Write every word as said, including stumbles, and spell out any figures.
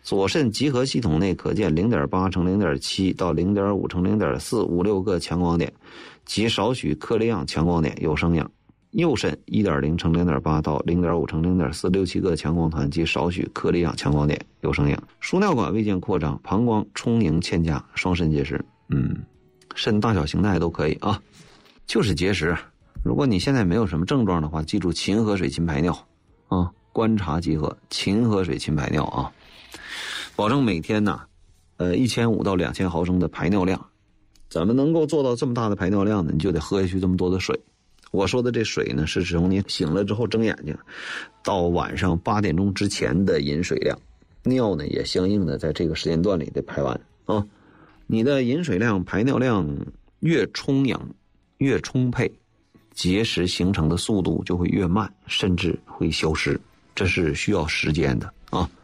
左肾集合系统内可见 零点八乘零点七 到 零点五乘零点四 五六个强光点及少许颗粒样强光点有声影。右肾 一点零乘零点八 到 零点五乘零点四 六七个强光团及少许颗粒样强光点有声影。输尿管未见扩张，膀胱充盈欠佳，双肾结石。嗯，肾大小形态都可以啊，就是结石。如果你现在没有什么症状的话，记住勤喝水勤排尿啊，观察即合，勤喝水勤排尿啊，保证每天呢呃一千五到两千毫升的排尿量。咱们能够做到这么大的排尿量呢，你就得喝下去这么多的水。我说的这水呢，是从你醒了之后睁眼睛到晚上八点钟之前的饮水量，尿呢也相应的在这个时间段里得排完啊。你的饮水量、排尿量越充盈、越充沛，结石形成的速度就会越慢，甚至会消失，这是需要时间的啊。